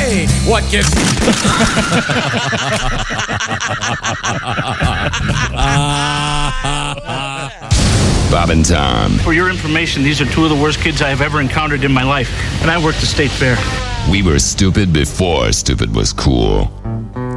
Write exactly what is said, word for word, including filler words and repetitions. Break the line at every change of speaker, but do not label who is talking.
Hey, what gives...
Bob and Tom.
For your information, these are two of the worst kids I have ever encountered in my life, and I work the state fair.
We were stupid before stupid was cool.